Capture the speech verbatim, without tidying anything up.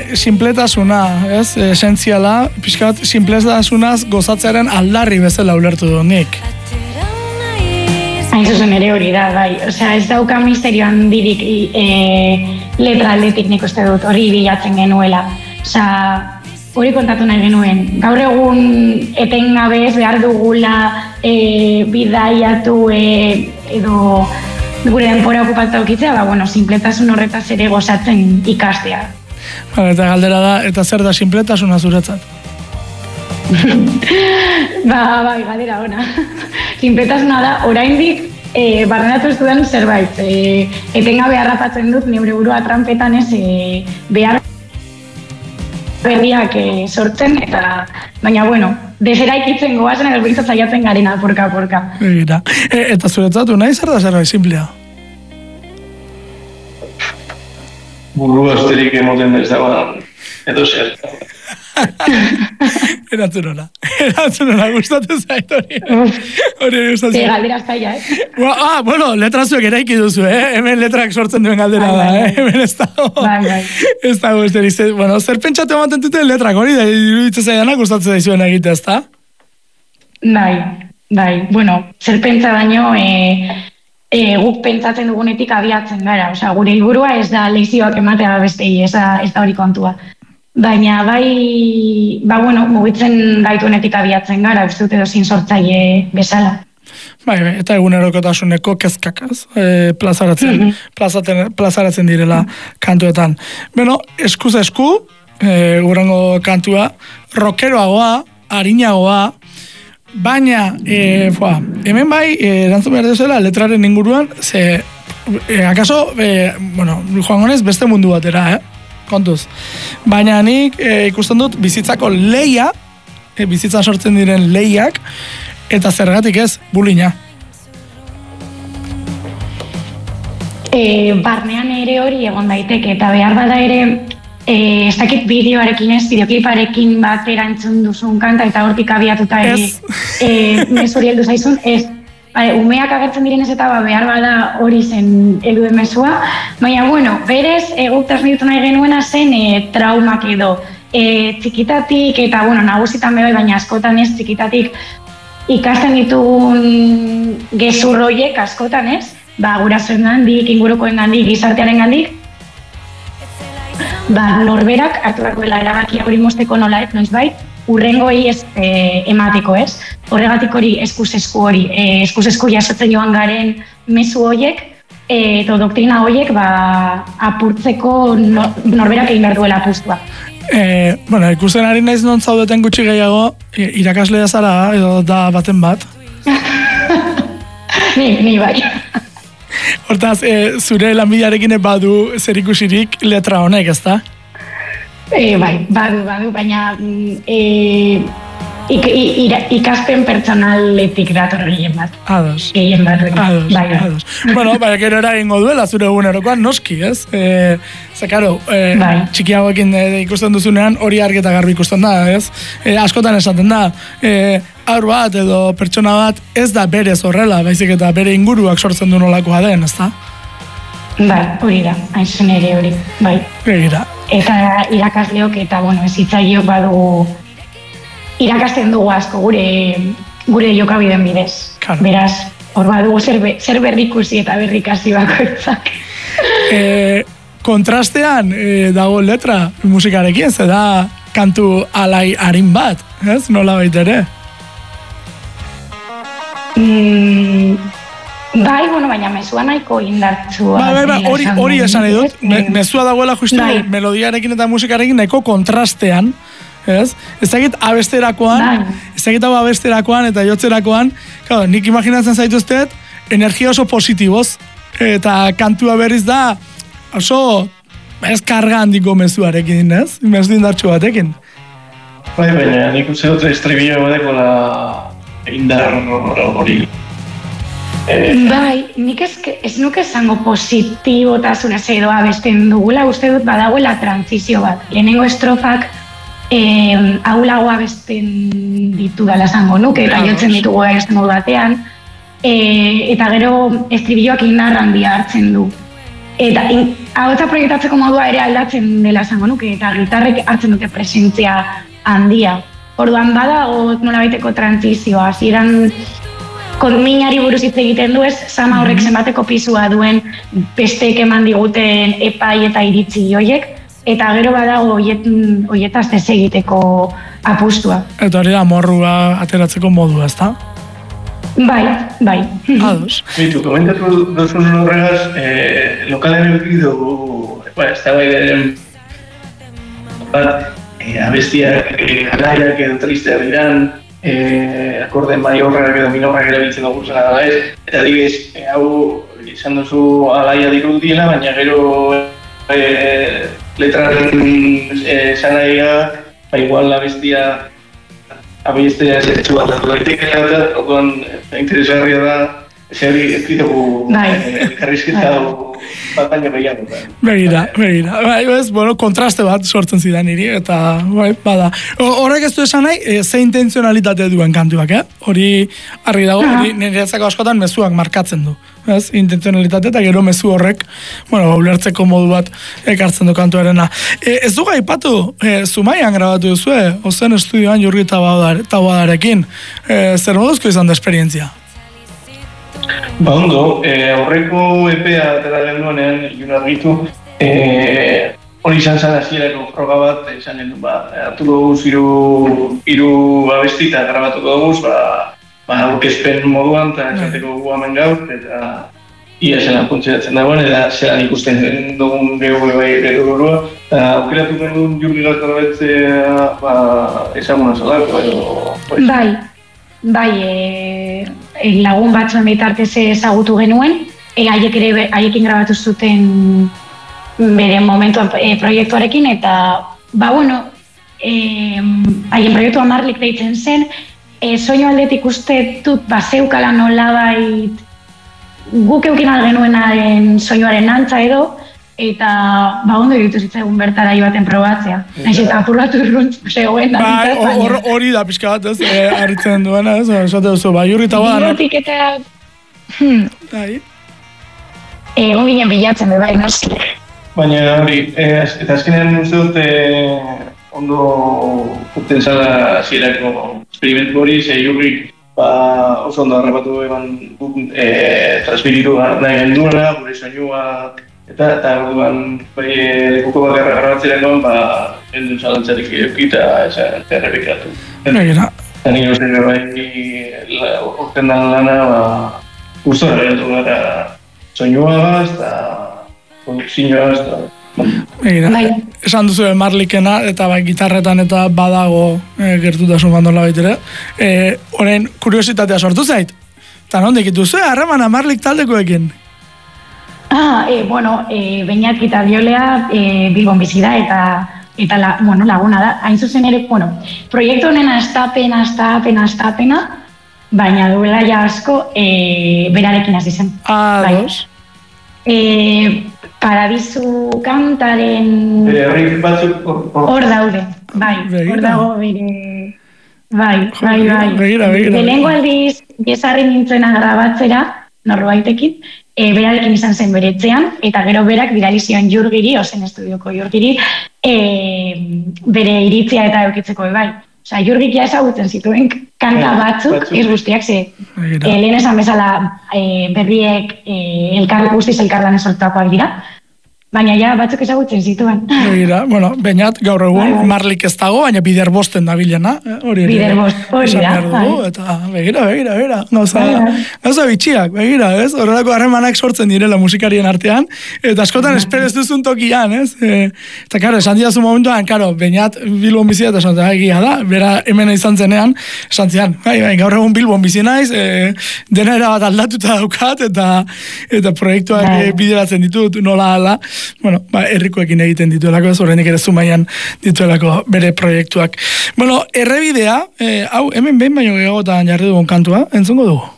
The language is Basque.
simpletasuna, ez? Esentziala, pixkat, simpletasunaz gozatzearen aldarri bezala ulertu du nik. Hain zuzen ere hori da, bai. Osea, ez dauka misterio handirik e, letra aldetik nik uste dut, hori bilatzen genuela. Osea, hori kontatu nahi genuen. Gaur egun etengabez behar dugula e, bidaiatu e, edo gure denpora okupatu okitzea, ba, bueno, simpletasun horretaz ere gozatzen ikastea. Ba, eta galdera da, eta zer da simpletasuna zuretzat? ba, bai, galdera ona. Simpletasuna da, oraindik e, barrenatu ez dudan zerbait. E, etengabe harrapatzen dut, neure burua trampetan ez, e, behar berriak e, sortzen, eta baina, bueno, deseraikitzen goazen edo bintzat zaiatzen garena, porka-porka. Egira. E, eta zuretzatu nahi zer da zerbait simplea? Buru asterik emoten ez dagoan, edo zer. Erantzun hona. Erantzun hona, gustatu zait hori. Hori gustatzen. E, galdera zaila, eh? Ah, bueno, letrazuek eraiki duzu, eh? Hemen letrak sortzen duen galdera da, eh? Hemen ez dago. Bai, bai. Ez dago, ez dira. Bueno, zer pentsatu ematen duten letrak hori, da iruditzen zaidanak gustatzen daizuen egitea, ez da? Bai, bai. Bueno, zer pentsa baino, e, e, guk pentsatzen dugunetik abiatzen gara. Osea, gure helburua ez da lezioak ematea bestei, ez da, ez da hori kontua. Baina bai, ba bueno, mugitzen gaituenetik abiatzen gara, uste dut edo zin sortzaile bezala. Bai, bai, eta egunerokotasuneko kezkakaz, e, plazaratzen, mm -hmm. plazaten, plazaratzen direla kantuetan. Beno, eskuz esku, e, urrengo kantua, rockeroagoa, arinagoa, baina, e, foa, hemen bai, e, erantzun behar duzela, letraren inguruan, ze, e, akaso, e, bueno, joan gonez, beste mundu batera, eh? Kontuz. Baina nik e, ikusten dut bizitzako leia, e, bizitza sortzen diren leiak, eta zergatik ez, bulina. E, barnean ere hori egon daiteke, eta behar bada ere, e, ez dakit bideoarekin ez, bideokliparekin bat erantzun duzun kanta, eta hortik abiatuta ere, e, mesuri heldu zaizun, ez, Bale, umeak agertzen direnez eta ba, behar bada hori zen heldu mesua, baina bueno, berez eguk transmititu nahi genuena zen e, traumak edo e, txikitatik eta bueno, nagusitan bebai, baina askotan ez txikitatik ikasten ditugun gezur horiek askotan ez, ba, gurasoen gandik, ingurukoen gandik, gizartearen gandik, ba, norberak hartu dagoela erabakia hori mosteko nola ez, noiz bai, urrengoi ez e, emateko ez. Horregatik hori eskuz-esku hori, e, eskuz-esku jasotzen joan garen mezu horiek, e, eta doktrina horiek ba, apurtzeko no, norberak egin behar duela apustua. E, bueno, ikusten ari naiz non zaudeten gutxi gehiago, irakaslea zara edo da baten bat? ni, ni bai. Hortaz, e, zure lanbidearekin badu zer ikusirik letra honek, ezta? E, bai, badu, badu, baina e, ik, ik, ikaspen pertsonaletik dator gehien bat. Ados. Gehien bat. Ados, bai, ados. Bueno, bai, gero eragingo duela zure egunerokoan noski, ez? E, ze, karo, e, bai. Txikiagoekin e, ikusten duzunean hori argi eta garbi ikusten da, ez? E, askotan esaten da, e, haur bat edo pertsona bat ez da berez horrela, baizik eta bere inguruak sortzen du nolakoa den, ez da? Bai, hori da, hain zen ere hori, bai. Egira. Eta irakasleok eta, bueno, ezitzaileok badugu irakasten dugu asko gure gure jokabideen bidez. Claro. Beraz, hor badugu zer, be, zer berrikusi eta berrikasi bakoitzak. E, kontrastean e, dago letra musikarekin, ze da kantu alai arin bat, ez? Nola baita ere? Mm, bai, bueno, baina mezua nahiko indartsua. Bai, bai, bai, hori, hori esan edut, me, mezua dagoela justu bai. Melodiarekin eta musikarekin nahiko kontrastean, ez? Ez dakit abesterakoan, bai. Ez dakit abesterakoan eta jotzerakoan, claro, nik imaginatzen zaituztet, energia oso positiboz, eta kantua berriz da, oso, ez karga handiko mezuarekin, ez? Mezu indartsu batekin. Bai, baina, nik uste dut estribillo bateko la indar hori. Bai, nik ez, ez nuke esango positibotasunez edo abesten dugula, uste dut badagoela transizio bat. Lehenengo estrofak eh, aulago abesten ditu dala esango nuke, eta jotzen ditugu estengo batean, eh, eta gero estribilloak indar handia hartzen du. Eta ahotsa proiektatzeko modua ere aldatzen dela esango nuke, eta gitarrek hartzen dute presentzia handia. Orduan badago nolabaiteko transizioa, hasieran minari buruz hitz egiten du ez, Sama horrek zenbateko pisua duen besteek eman diguten epai eta iritzi hoiek, eta gero badago hoietaz desegiteko apustua. Eta hori da morrua ateratzeko modua, ezta? Bai, bai. Ados. Bitu, komentatu dozun horregaz, eh, lokalen eduki dugu, ba, ez da bai den bat, eh, abestiak, eh, alaiak edo tristeak diran, eh, akorde maiorrak edo minorrak erabiltzen dugu zela da ez, eta dibes, eh, hau izan duzu alaia dirudiela, baina gero eh, letraren eh, zanaia, ba igual abestia abestia zetsu bat datu daitekela da, orduan interesgarria da, zehari ez ditugu elkarrizketa dugu bat baina behiago. Begira, begira. Bai, ez, bueno, kontraste bat sortzen zidan niri, eta bai, bada. Horrek ez du esan nahi, e, ze intenzionalitate duen kantuak, eh? Hori argi dago, hori niretzako askotan mezuak markatzen du. Ez, intenzionalitate eta gero mezu horrek, bueno, ulertzeko modu bat ekartzen du kantuarena. E, ez dugu aipatu, e, Zumaian grabatu duzue, Ozen estudioan Jurgi Taboadarekin. E, zer moduzko izan da esperientzia? Ba ondo, eh, aurreko epea atera genduanean, ilun argitu, eh, hori izan zan hasierako froga bat, izan gendu, ba, hartu duguz iru, iru abesti eta grabatuko duguz, ba, ba, aurkezpen moduan, eta esateko gu hemen gaur, eta ia zelan funtzionatzen dagoen, eta zelan ikusten dugun gehu bai gero eta aukeratu genuen Jurgi Taboadaretzea, ba, ezaguna zalako, edo... Bai. Bai, e, e, lagun batzuen bitartez ezagutu genuen, e, haiek ere haiekin grabatu zuten bere momentuan e, proiektuarekin, eta ba bueno, e, haien proiektua Marlik deitzen zen, e, soinu aldetik uste dut bazeukala nolabait guk eukin algenuenaren soinuaren antza edo, eta ba ondo iruditu zitzaigun bertara joaten probatzea. Naiz eta apurratu urruntz zegoen da. Bai, hori da pixka bat, ez, harritzen duena, ez, esate duzu, bai, Jurgi Taboada. Bigotik eta... Bai. Egon ginen bilatzen, bai, noski. Baina hori, eta azkenean uste dut ondo urten zala zierako experimentu hori, ze Jurgik oso ondo harrapatu eban transmititu nahi genduena, gure soinua, Eta, eta orduan, bai, lekuko bat garrabatzeren duen, ba, endun zalantzarik eukita, eta errepikatu. Begira. Eta nire uste bai, orten dan lana, ba, gustora gertu gara soinua gaz, eta produkzioa gaz, eta... Begira, esan duzu Marlikena, eta bai, gitarretan eta badago e, gertutasun bandola baitere. E, Horein, kuriositatea sortu zait? Eta nondik duzu, harremana Marlik taldekoekin? Ah, e, bueno, e, Beñat eta Biolea e, Bilbon bizi da eta eta la, bueno, laguna da. Hain zuzen ere, bueno, proiektu honen astapen, astapen, astapena, baina duela ja asko e, berarekin hasi zen. Ah, bai. Dos. E, Paradisu kantaren... Bere batzuk hor daude, bai, hor dago bere... Bai, bai, bai. Begira, begira. Lehenengo aldiz, gezarri nintzena grabatzera, norbaitekin, E, berarekin izan zen beretzean, eta gero berak bidali zion Jurgiri, Ozen estudioko Jurgiri, e, bere iritzia eta eukitzeko bai. Osa, Jurgik ja ezagutzen zituen kanta batzuk, ez guztiak, ze e, lehen esan bezala e, berriek e, elkar, guztiz elkarlan esortakoak dira, baina ja batzuk ezagutzen zituen. Begira, bueno, Beñat gaur egun Marlik ez dago, baina bider bosten da bilena. Hori ere. Bider bost, hori da. Eta begira, begira, begira. Gauza, gauza bitxiak, begira, ez? Horrelako harremanak sortzen direla musikarien artean, eta askotan espero ez duzun tokian, ez? E, eta karo, esan diazu momentuan, karo, Beñat Bilbon bizia eta esan egia da, bera hemen izan zenean, esan zian, bai, bai, gaur egun Bilbon bizi naiz, e, dena erabat aldatuta daukat, eta eta proiektuak e, bideratzen ditut, nola ala, bueno, ba, herrikoekin egiten dituelako, ez horrenik ere Zumaian dituelako bere proiektuak. Bueno, errebidea, eh, hau, hemen behin baino gehiagotan jarri dugun kantua, entzungo dugu?